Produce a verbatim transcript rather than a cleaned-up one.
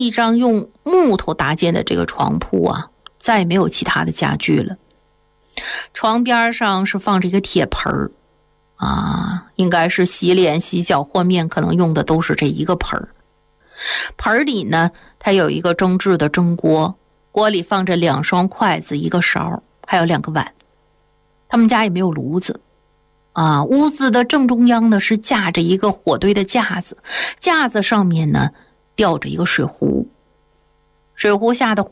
一张用木头搭建的这个床铺啊，再也没有其他的家具了。床边上是放着一个铁盆儿啊，应该是洗脸、洗脚和面，可能用的都是这一个盆儿。盆里呢，它有一个蒸制的蒸锅，锅里放着两双筷子、一个勺，还有两个碗。他们家也没有炉子啊。屋子的正中央呢是架着一个火堆的架子，架子上面呢吊着一个水壶，水壶下的